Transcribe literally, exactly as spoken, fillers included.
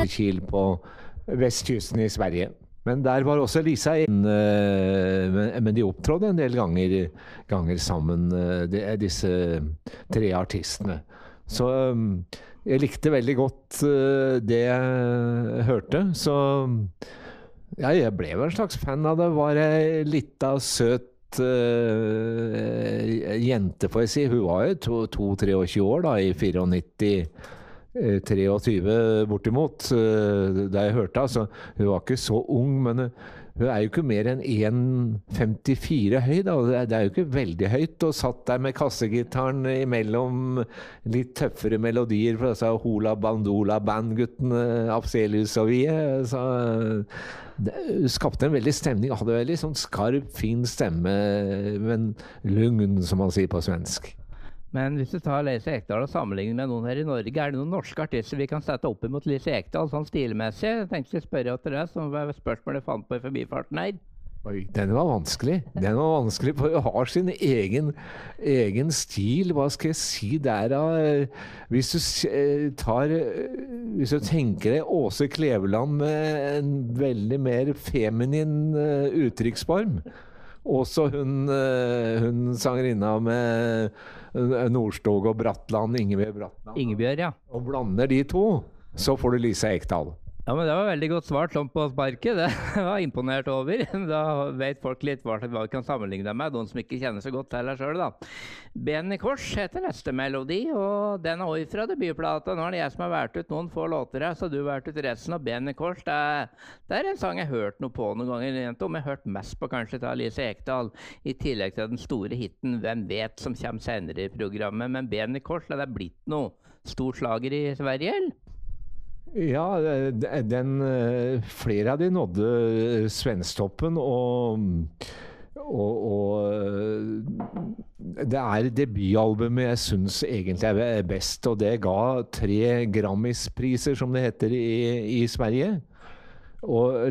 Lysekil på vestkysten i Sverige. Men der var også Lisa inne, men de opptrådde en del ganger, ganger sammen, de, disse tre artistene. Så jeg likte veldig godt det jeg hørte, så ja, jeg ble jo en slags fan av det. Var ei lita, søt uh, jente, får jeg si. Hun var jo to tre og tjue år da, i nittifire. treogtyve bortimot da jeg hørte, altså hun var ikke så ung, men hun er jo ikke mer enn en komma femtifire høy da, det er jo ikke veldig høyt, og satt der med kassegitaren imellom litt tøffere melodier fra disse Hola Bandola bandguttene Afzelius og vi, så det skapte en veldig stemning, hadde veldig sånn skarp, fin stemme, men lugn som man sier på svensk. Men hvis du tar Lise Ekdahl og sammenligner med noen her i Norge, er det noen norske artister vi kan sette opp imot Lise Ekdahl sånn stilmessig? Jeg tenkte å spørre etter det, som var spørsmålet jeg fant på i forbifarten her. Oi, den var vanskelig. Den var vanskelig, for hun har sin egen, egen stil. Hva skal jeg si der da? Hvis du tar, hvis du tenker deg Åse Kleveland med en veldig mer feminin uttrykksform, også hun, hun sangerinna med Nordstog og Bratland, Ingebjørg Bratland. Ingebjørg, ja. Og blander de to, så får du Lise Ekdahl. Ja, men det var veldig godt svart sånn på sparket. Det var imponert over. Da vet folk litt hva vi kan sammenligne med, noen som ikke kjenner så godt til deg selv da. Ben i kors heter neste melodi, og den er også fra debutplata. Nå er det jeg som har vært ut noen få låter her, så du har vært ut resten av Ben i kors. Det er, det er en sang jeg har hørt noe på noen ganger, om jeg har hørt mest på kanskje til Lise Ekdahl, i tillegg til den store hitten Hvem vet, som kommer senere i programmet. Men Ben i kors, det er blitt noe stor slager i Sverige, eller? Ja, den, flere av de nådde svensktoppen, og, og, og det er debutalbumet jeg synes egentlig er best, og det ga tre Grammis-priser, som det heter i, i Sverige. Og